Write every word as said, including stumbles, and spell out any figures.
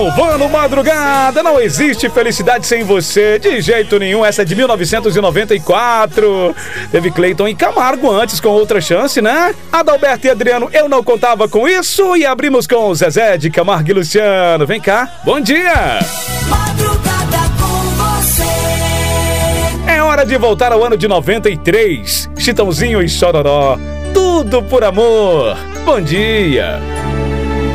Vano Madrugada, não existe felicidade sem você, de jeito nenhum. Essa é de mil novecentos e noventa e quatro. Teve Cleiton e Camargo antes com Outra Chance, né? Adalberto e Adriano, Eu Não Contava Com Isso. E abrimos com Zezé de Camargo e Luciano. Vem cá, bom dia! Madrugada com você. É hora de voltar ao ano de noventa e três. Chitãozinho e Chororó, tudo por amor. Bom dia!